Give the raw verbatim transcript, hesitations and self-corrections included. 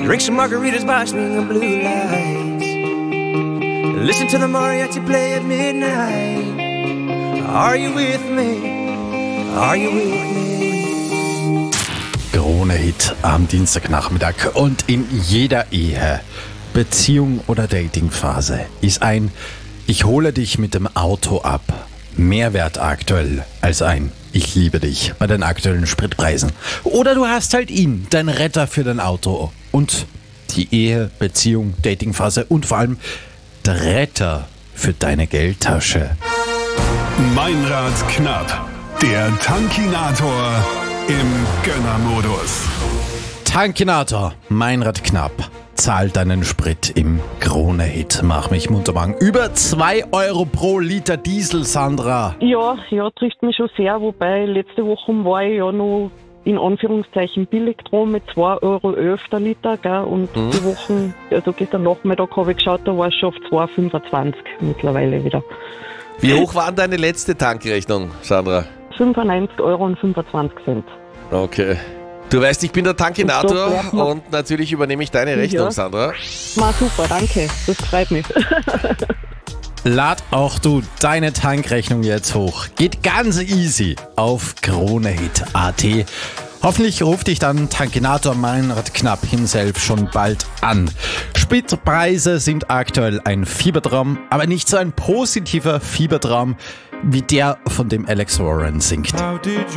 Drink some margaritas by swinging blue lights. Listen to the mariachi play at midnight. Are you with me? Are you with me? Krone-Hit am Dienstagnachmittag. Und in jeder Ehe, Beziehung oder Datingphase ist ein Ich hole dich mit dem Auto ab mehr wert aktuell als ein Ich liebe dich bei den aktuellen Spritpreisen. Oder du hast halt ihn, dein Retter für dein Auto. Und die Ehe, Beziehung, Datingphase und vor allem der Retter für deine Geldtasche. Meinrad knapp, der Tankinator im Gönnermodus. Tankinator, Meinrad knapp. Zahl deinen Sprit im Krone-Hit. Mach mich munter machen. Über zwei Euro pro Liter Diesel, Sandra. Ja, ja, trifft mich schon sehr. Wobei, letzte Woche war ich ja noch in Anführungszeichen billig dran mit zwei Euro elf der Liter. Gell? Und mhm. die Woche, also gestern Nachmittag habe ich geschaut, da war es schon auf zwei Euro fünfundzwanzig mittlerweile wieder. Wie hoch war deine letzte Tankrechnung, Sandra? fünfundneunzig Euro und fünfundzwanzig Cent. Okay. Du weißt, ich bin der Tankinator und, und natürlich übernehme ich deine Rechnung, ja. Sandra. Na super, danke. Das freut mich. Lad auch du deine Tankrechnung jetzt hoch. Geht ganz easy auf Kronehit punkt at. Hoffentlich ruft dich dann Tankinator Meinrad knapp himself schon bald an. Spritpreise sind aktuell ein Fiebertraum, aber nicht so ein positiver Fiebertraum wie der, von dem Alex Warren singt. How did